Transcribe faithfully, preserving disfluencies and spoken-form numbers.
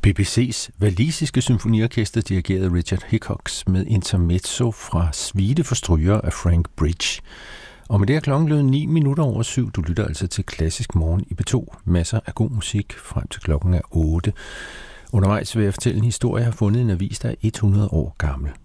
B B C's walisiske symfoniorkester dirigerede Richard Hickox med intermezzo fra Suite for stryger af Frank Bridge. Og med det er klokken blevet ni minutter over syv. Du lytter altså til Klassisk Morgen i B to. Masser af god musik frem til klokken er otte. Undervejs vil jeg fortælle en historie, jeg har fundet en avis, der er hundrede år gammel.